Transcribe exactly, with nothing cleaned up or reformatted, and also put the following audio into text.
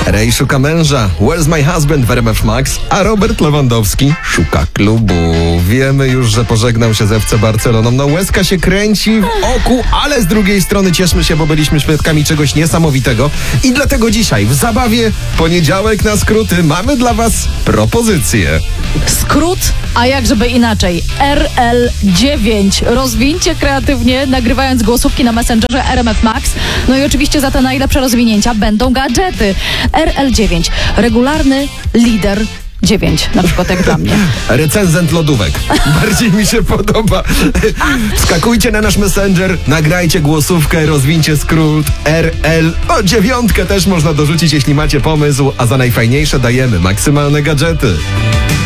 Ray szuka męża, Where's My Husband w R M F Max, a Robert Lewandowski szuka klubu. Wiemy już, że pożegnał się z F C Barceloną. No łezka się kręci w oku, ale z drugiej strony cieszmy się, bo byliśmy świadkami czegoś niesamowitego. I dlatego dzisiaj w zabawie Poniedziałek na skróty mamy dla was propozycję. Skrót, a jak żeby inaczej, R L dziewięć. Rozwincie kreatywnie, nagrywając głosówki na Messengerze R M F Max. No i oczywiście za te najlepsze rozwinięcia będą gadżety. R L dziewięć. Regularny lider dziewięć, na przykład jak dla mnie. Recenzent lodówek. Bardziej mi się podoba. Skakujcie na nasz Messenger, nagrajcie głosówkę, rozwincie skrót R L. O, dziewiątkę też można dorzucić, jeśli macie pomysł, a za najfajniejsze dajemy maksymalne gadżety.